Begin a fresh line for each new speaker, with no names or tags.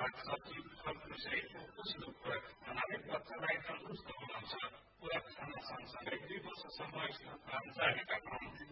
सागसब्जी फलफुलसहितको पुष्ट खुराक खानाले बच्चालाई तन्दुरुस्त बनाउँछ। खुराक खान सँगसँगै 2 वर्षसम्म स्कुल प्रारम्भ जारी राखौं।